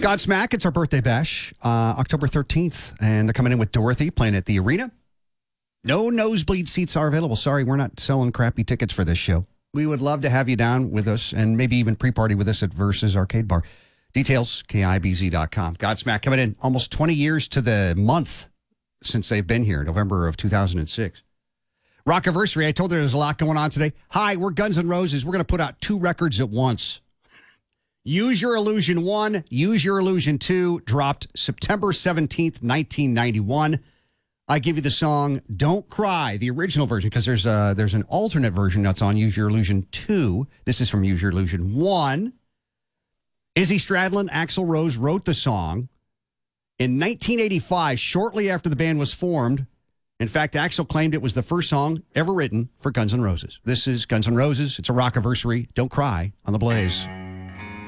Godsmack, it's our birthday bash, October 13th, and they're coming in with Dorothy playing at the arena. No nosebleed seats are available. Sorry, we're not selling crappy tickets for this show. We would love to have you down with us and maybe even pre-party with us at Versus Arcade Bar. Details, KIBZ.com. Godsmack coming in almost 20 years to the month since they've been here, November of 2006. Rockiversary, I told you there's a lot going on today. Hi, we're Guns N' Roses. We're going to put out 2 records at once. Use Your Illusion 1, Use Your Illusion 2, dropped September 17th, 1991. I give you the song Don't Cry, the original version, because there's an alternate version that's on Use Your Illusion 2. This is from Use Your Illusion 1. Izzy Stradlin, Axl Rose wrote the song in 1985, shortly after the band was formed. In fact, Axl claimed it was the first song ever written for Guns N' Roses. This is Guns N' Roses. It's a Rockiversary. Don't Cry on the Blaze.